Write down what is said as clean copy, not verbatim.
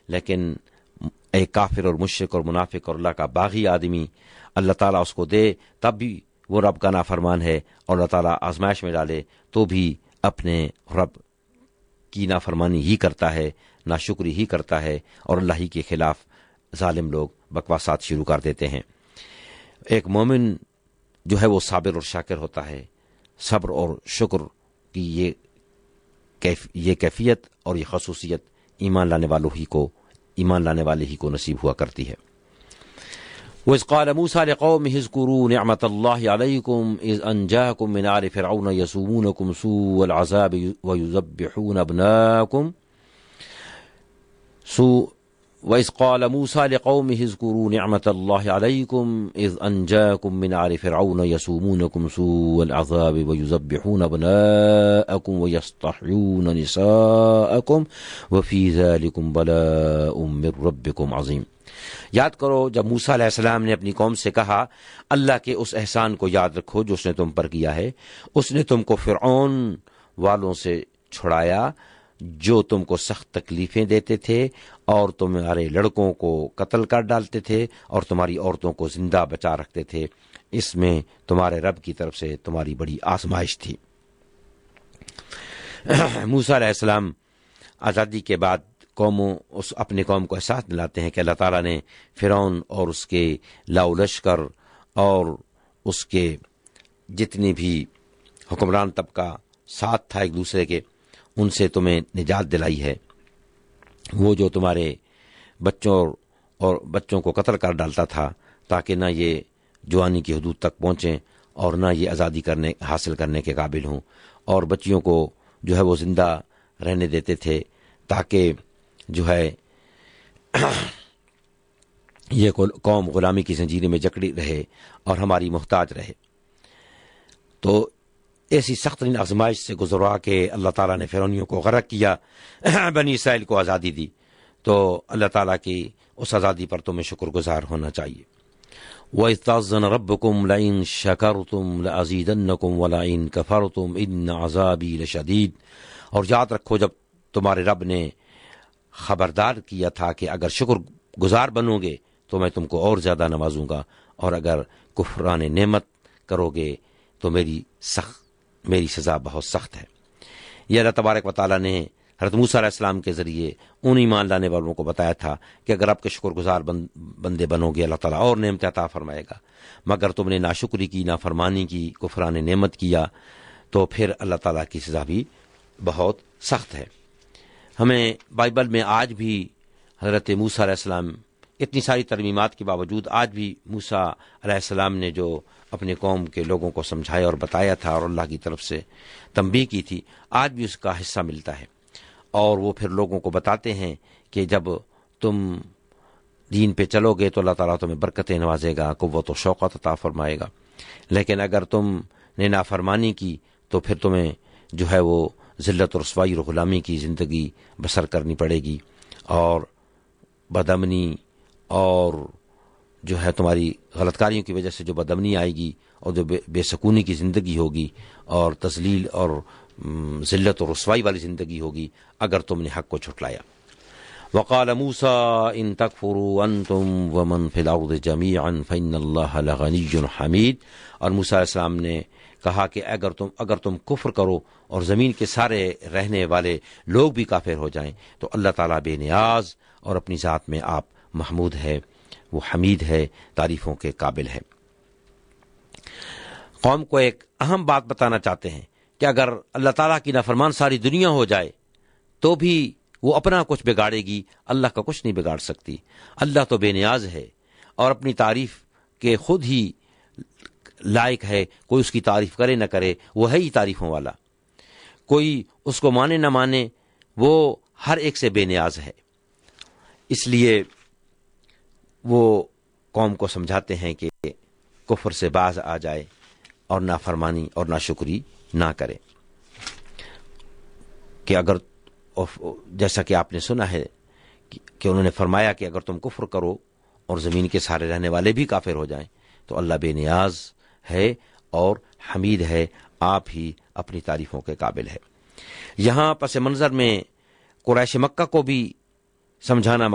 لیکن ایک کافر اور مشرک اور منافق اور اللہ کا باغی آدمی اللہ تعالیٰ اس کو دے تب بھی وہ رب کا نافرمان ہے، اور اللہ تعالیٰ آزمائش میں ڈالے تو بھی اپنے رب کی نافرمانی ہی کرتا ہے، ناشکری ہی کرتا ہے، اور اللہ ہی کے خلاف ظالم لوگ بکواسات شروع کر دیتے ہیں۔ ایک مومن جو ہے وہ صابر اور شاکر ہوتا ہے۔ صبر اور شکر کی یہ کیفیت اور یہ خصوصیت ایمان لانے والے ہی کو نصیب ہوا کرتی ہے۔ وَإِذْ قَالَ مُوسَىٰ لِقَوْمِهِ اذْكُرُوا نِعْمَةَ اللَّهِ عَلَيْكُمْ إِذْ أَنْجَاكُم مِّنْ آلِ فِرْعَوْنَ يَسُومُونَكُمْ سُوءَ الْعَذَابِ وَيُذَبِّحُونَ أَبْنَاءَكُمْ وَإِذْ قَالَ مُوسَىٰ لِقَوْمِهِ اذْكُرُوا نِعْمَةَ اللَّهِ عَلَيْكُمْ إِذْ أَنْجَاكُم مِّنْ آلِ فِرْعَوْنَ يَسُومُونَكُمْ سُوءَ الْعَذَابِ وَيُذَبِّحُونَ أَبْنَاءَكُمْ وَيَسْتَحْيُونَ نِسَاءَكُمْ وَفِي ذَلِكُمْ بَلَاءٌ مِّن رَّبِّكُمْ عَظِيمٌ۔ یاد کرو جب موسیٰ علیہ السلام نے اپنی قوم سے کہا اللہ کے اس احسان کو یاد رکھو جو اس نے تم پر کیا ہے، اس نے تم کو فرعون والوں سے چھڑایا جو تم کو سخت تکلیفیں دیتے تھے اور تمہارے لڑکوں کو قتل کر ڈالتے تھے اور تمہاری عورتوں کو زندہ بچا رکھتے تھے۔ اس میں تمہارے رب کی طرف سے تمہاری بڑی آزمائش تھی۔ موسیٰ علیہ السلام آزادی کے بعد اپنے قوم کو احساس دلاتے ہیں کہ اللہ تعالیٰ نے فرعون اور اس کے لاؤ لشکر اور اس کے جتنے بھی حکمران طبقہ ساتھ تھا ایک دوسرے کے، ان سے تمہیں نجات دلائی ہے۔ وہ جو تمہارے بچوں کو قتل کر ڈالتا تھا تاکہ نہ یہ جوانی کی حدود تک پہنچیں اور نہ یہ آزادی حاصل کرنے کے قابل ہوں، اور بچیوں کو جو ہے وہ زندہ رہنے دیتے تھے تاکہ جو ہے یہ قوم غلامی کی زنجیر میں جکڑی رہے اور ہماری محتاج رہے۔ تو ایسی سخت ترین آزمائش سے گزروا کے اللہ تعالیٰ نے فرعونیوں کو غرق کیا، بنی اسرائیل کو آزادی دی۔ تو اللہ تعالیٰ کی اس آزادی پر تمہیں شکر گزار ہونا چاہیے۔ وَإِذْ تَأَذَّنَ رَبُّكُمْ لَئِن شَكَرْتُمْ لَأَزِيدَنَّكُمْ وَلَئِن كَفَرْتُمْ إِنَّ عَذَابِي لَشَدِيدٌ۔ اور یاد رکھو جب تمہارے رب نے خبردار کیا تھا کہ اگر شکر گزار بنو گے تو میں تم کو اور زیادہ نوازوں گا، اور اگر کفران نعمت کرو گے تو میری سزا بہت سخت ہے۔ یہ اللہ تبارک و تعالیٰ نے حضرت موسیٰ علیہ السلام کے ذریعے ان ایمان لانے والوں کو بتایا تھا کہ اگر آپ کے شکر گزار بندے بنو گے اللہ تعالیٰ اور نعمت عطا فرمائے گا، مگر تم نے ناشکری کی، نافرمانی کی، کفران نعمت کیا تو پھر اللہ تعالیٰ کی سزا بھی بہت سخت ہے۔ ہمیں بائبل میں آج بھی حضرت موسیٰ علیہ السلام اتنی ساری ترمیمات کے باوجود آج بھی موسیٰ علیہ السلام نے جو اپنے قوم کے لوگوں کو سمجھایا اور بتایا تھا اور اللہ کی طرف سے تنبیہ کی تھی، آج بھی اس کا حصہ ملتا ہے، اور وہ پھر لوگوں کو بتاتے ہیں کہ جب تم دین پہ چلو گے تو اللہ تعالیٰ تمہیں برکتیں نوازے گا، قوت و شوقت عطا فرمائے گا، لیکن اگر تم نے نافرمانی کی تو پھر تمہیں جو ہے وہ ذلت اور رسوائی اور غلامی کی زندگی بسر کرنی پڑے گی، اور بدامنی اور جو ہے تمہاری غلط کاریوں کی وجہ سے جو بدامنی آئے گی اور جو بے سکونی کی زندگی ہوگی اور تذلیل اور ذلت اور رسوائی والی زندگی ہوگی اگر تم نے حق کو چھٹلایا۔ وقال موسیٰ ان تکفروا انتم ومن فی الارض جمیعا فإن اللہ لغنی حمید۔ اور موسیٰ علیہ السلام نے کہا کہ اگر تم کفر کرو اور زمین کے سارے رہنے والے لوگ بھی کافر ہو جائیں تو اللہ تعالیٰ بے نیاز اور اپنی ذات میں آپ محمود ہے، وہ حمید ہے، تعریفوں کے قابل ہے۔ قوم کو ایک اہم بات بتانا چاہتے ہیں کہ اگر اللہ تعالیٰ کی نافرمان ساری دنیا ہو جائے تو بھی وہ اپنا کچھ بگاڑے گی، اللہ کا کچھ نہیں بگاڑ سکتی۔ اللہ تو بے نیاز ہے اور اپنی تعریف کے خود ہی لائق ہے، کوئی اس کی تعریف کرے نہ کرے وہ ہے ہی تعریفوں والا، کوئی اس کو مانے نہ مانے وہ ہر ایک سے بے نیاز ہے۔ اس لیے وہ قوم کو سمجھاتے ہیں کہ کفر سے باز آ جائے اور نافرمانی اور ناشکری نہ کرے، کہ اگر جیسا کہ آپ نے سنا ہے کہ انہوں نے فرمایا کہ اگر تم کفر کرو اور زمین کے سارے رہنے والے بھی کافر ہو جائیں تو اللہ بے نیاز ہے اور حمید ہے، آپ ہی اپنی تعریفوں کے قابل ہے۔ یہاں پس منظر میں قریش مکہ کو بھی سمجھانا